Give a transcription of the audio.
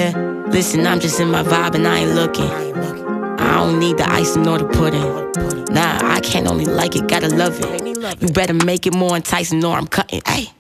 Yeah, listen, I'm just in my vibe and I ain't looking. I don't need the icing nor the pudding. Nah, I can't only like it, gotta love it. You better make it more enticing or I'm cutting. Ay.